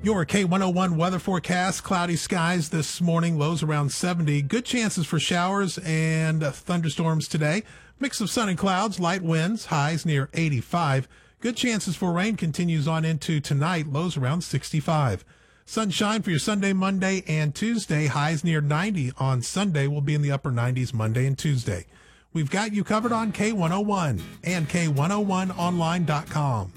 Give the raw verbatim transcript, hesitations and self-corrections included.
Your K one oh one weather forecast, cloudy skies this morning, lows around seventy. Good chances for showers and thunderstorms today. Mix of sun and clouds, light winds, highs near eighty-five. Good chances for rain continues on into tonight, lows around sixty-five. Sunshine for your Sunday, Monday, and Tuesday. Highs near ninety on Sunday. Will be in the upper nineties Monday and Tuesday. We've got you covered on K one oh one and K one oh one online dot com.